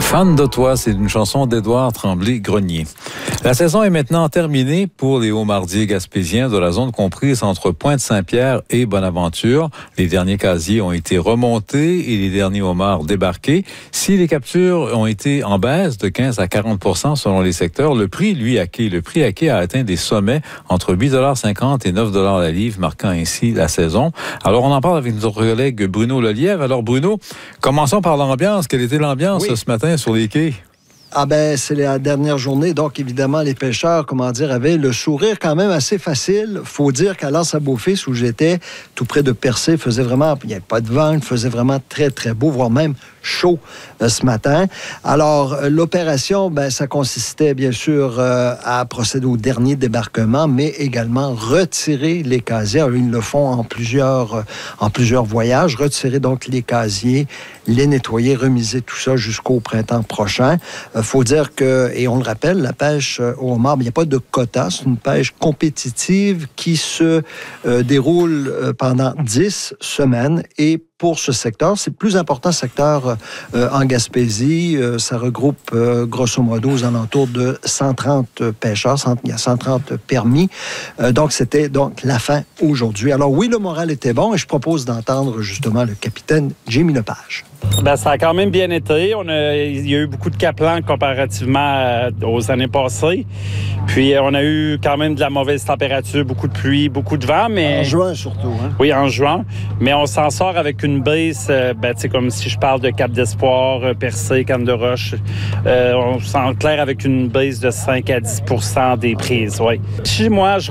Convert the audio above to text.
Fan de toi, c'est une chanson d'Édouard Tremblay-Grenier. La saison est maintenant terminée pour les hauts-mardiers gaspésiens de la zone comprise entre Pointe-Saint-Pierre et Bonaventure. Les derniers casiers ont été remontés et les derniers homards débarqués. Si les captures ont été en baisse de 15 à 40 % selon les secteurs, le prix à quai a atteint des sommets entre 8,50 et 9 $ la livre, marquant ainsi la saison. Alors, on en parle avec notre collègue Bruno Lelièvre. Alors, Bruno, commençons par l'ambiance. Quelle était l'ambiance ce matin sur les quais? C'est la dernière journée, donc évidemment, les pêcheurs, avaient le sourire quand même assez facile. Faut dire qu'à l'Anse-à-Beaufils, où j'étais, tout près de Percé, il n'y avait pas de vent, il faisait vraiment très, très beau, voire même chaud ce matin. Alors, l'opération, ça consistait bien sûr à procéder au dernier débarquement, mais également retirer les casiers. Alors, ils le font en plusieurs voyages. Retirer donc les casiers, les nettoyer, remiser tout ça jusqu'au printemps prochain. Faut dire que, et on le rappelle, la pêche au homard, il n'y a pas de quota. C'est une pêche compétitive qui se déroule pendant 10 semaines. Et pour ce secteur, c'est le plus important secteur en Gaspésie. Ça regroupe grosso modo aux alentours de 130 pêcheurs. Il y a 130 permis. Donc, c'était la fin aujourd'hui. Alors oui, le moral était bon et je propose d'entendre justement le capitaine Jamie Lepage. Ça a quand même bien été. Il y a eu beaucoup de caplans comparativement aux années passées. Puis, on a eu quand même de la mauvaise température, beaucoup de pluie, beaucoup de vent. Mais... En juin surtout, hein? Oui, en juin. Mais on s'en sort avec une brise, comme si je parle de Cap d'Espoir, Percé, Canne-de-Roche. On s'en clair avec une brise de 5 à 10 % des prises, oui. Chez moi, je